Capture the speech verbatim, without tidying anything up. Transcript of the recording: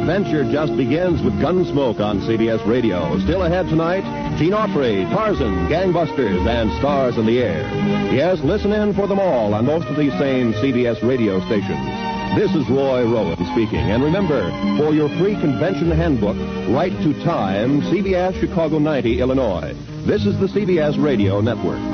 adventure just begins with Gunsmoke on C B S Radio. Still ahead tonight, Gene Autry, Tarzan, Gangbusters, and Stars in the Air. Yes, listen in for them all on most of these same C B S radio stations. This is Roy Rowan speaking. And remember, for your free convention handbook, write to Time, C B S Chicago ninety, Illinois. This is the C B S Radio Network.